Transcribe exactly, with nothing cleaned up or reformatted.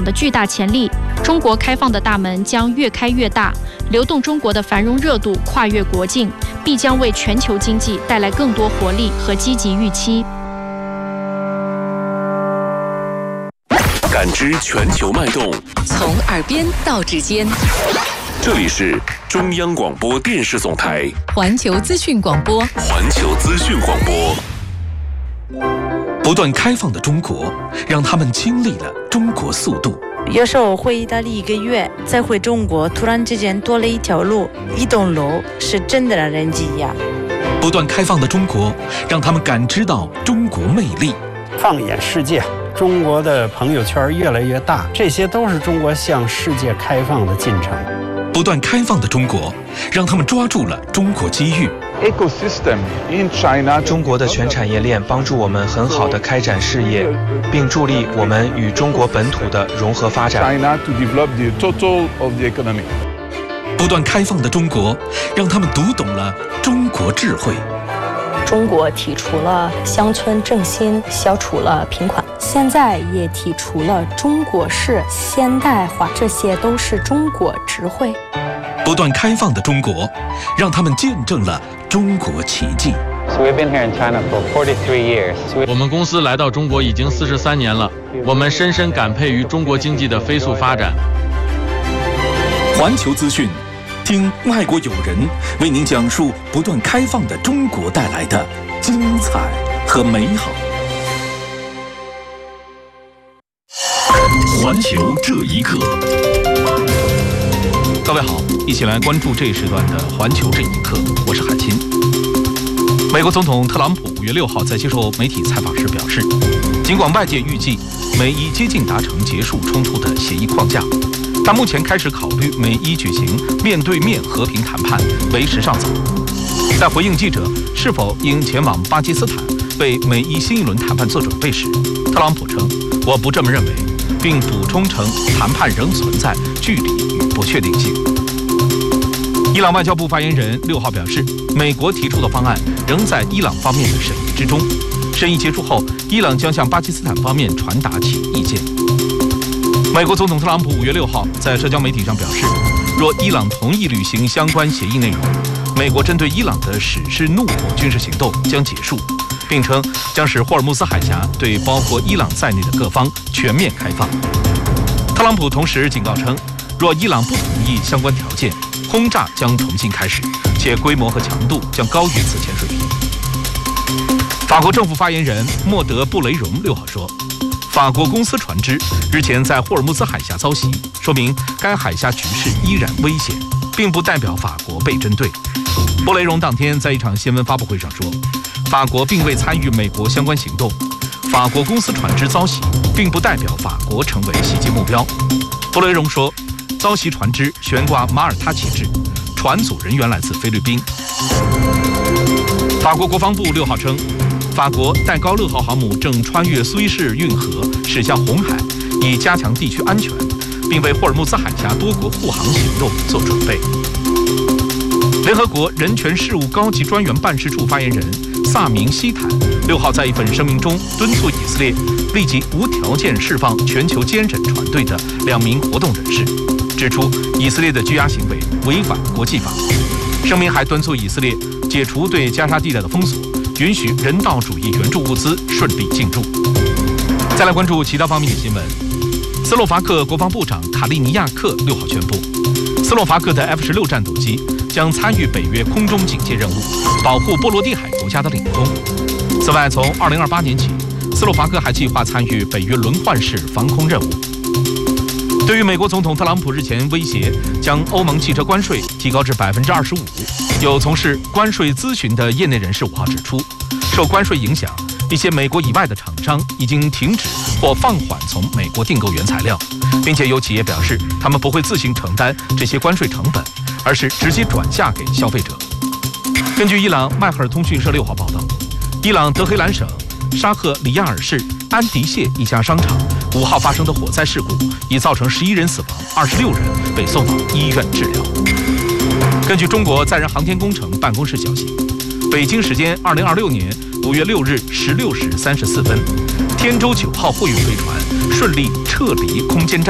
场的巨大潜力，中国开放的大门将越开越大，流动中国的繁荣热度跨越国境，必将为全球经济带来更多活力和积极预期。 感知全球脉动， 从耳边到指尖。 这里是中央广播电视总台环球资讯广播。 环球资讯广播。 不断开放的中国，让他们经历了中国速度。 有时候回意大利一个月，再回中国，突然之间多了一条路，一栋楼，是真的让人惊讶。 不断开放的中国，让他们感知到中国魅力。 放眼世界，中国的朋友圈越来越大，这些都是中国向世界开放的进程。 不断开放的中国，让他们抓住了中国机遇。 中国的全产业链帮助我们很好的开展事业，并助力我们与中国本土的融合发展。 不断开放的中国，让他们读懂了中国智慧。 中国提出了乡村振兴，消除了贫困，现在也提出了中国式现代化，这些都是中国智慧。 不断开放的中国，让他们见证了中国奇迹。 我们公司来到中国已经四十三年了，我们深深感佩于中国经济的飞速发展。 环球资讯，听外国友人为您讲述不断开放的中国带来的精彩和美好。 环球这一刻。 各位好，一起来关注这一时段的环球这一刻，我是海清。美国总统特朗普五月六号在接受媒体采访时表示，尽管外界预计美伊接近达成结束冲突的协议框架，但目前开始考虑美伊举行面对面和平谈判为时尚早。在回应记者是否应前往巴基斯坦为美伊新一轮谈判做准备时，特朗普称：“我不这么认为。”并补充称，谈判仍存在距离与不确定性。伊朗外交部发言人六号表示，美国提出的方案仍在伊朗方面的审议之中。审议结束后，伊朗将向巴基斯坦方面传达其意见。美国总统特朗普五月六号在社交媒体上表示，若伊朗同意履行相关协议内容，美国针对伊朗的史诗怒火军事行动将结束，并称将使霍尔木兹海峡对包括伊朗在内的各方全面开放。特朗普同时警告称，若伊朗不同意相关条件，轰炸将重新开始，且规模和强度将高于此前水平。法国政府发言人莫德布雷荣六号说，法国公司船只日前在霍尔木兹海峡遭袭，说明该海峡局势依然危险，并不代表法国被针对。布雷荣当天在一场新闻发布会上说，法国并未参与美国相关行动，法国公司船只遭袭并不代表法国成为袭击目标。布雷荣说，遭袭船只悬挂马耳他旗帜，船组人员来自菲律宾。法国国防部六号称，法国戴高乐号航母正穿越苏伊士运河驶向红海，以加强地区安全，并为霍尔木兹海峡多国护航行动做准备。联合国人权事务高级专员办事处发言人萨明希坦六号在一份声明中敦促以色列立即无条件释放全球坚忍船队的两名活动人士，指出以色列的拘押行为违反国际法。声明还敦促以色列解除对加沙地带的封锁，允许人道主义援助物资顺利进驻。再来关注其他方面的新闻。斯洛伐克国防部长卡利尼亚克六号宣布，斯洛伐克的 F 十六战斗机将参与北约空中警戒任务，保护波罗的海国家的领空。此外，从二零二八年起，斯洛伐克还计划参与北约轮换式防空任务。对于美国总统特朗普日前威胁将欧盟汽车关税提高至百分之二十五，有从事关税咨询的业内人士五号指出，受关税影响，一些美国以外的厂商已经停止或放缓从美国订购原材料，并且有企业表示，他们不会自行承担这些关税成本，而是直接转嫁给消费者。根据伊朗迈赫尔通讯社六号报道，伊朗德黑兰省沙赫里亚尔市安迪谢一家商场五号发生的火灾事故，已造成十一人死亡，二十六人被送往医院治疗。根据中国载人航天工程办公室消息，北京时间二零二六年五月六日十六时三十四分，天舟九号货运飞船顺利撤离空间站。